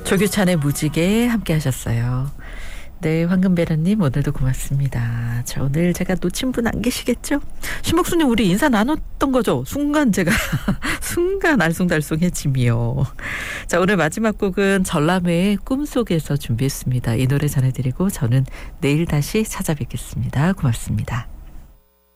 조규찬의 무지개 함께 하셨어요. 네, 황금배라님 오늘도 고맙습니다. 자, 오늘 제가 놓친 분 안 계시겠죠? 심옥수님 우리 인사 나눴던 거죠? 순간 제가 순간 알쏭달쏭해짐이요. 자, 오늘 마지막 곡은 전람회의 꿈속에서 준비했습니다. 이 노래 전해드리고 저는 내일 다시 찾아뵙겠습니다. 고맙습니다.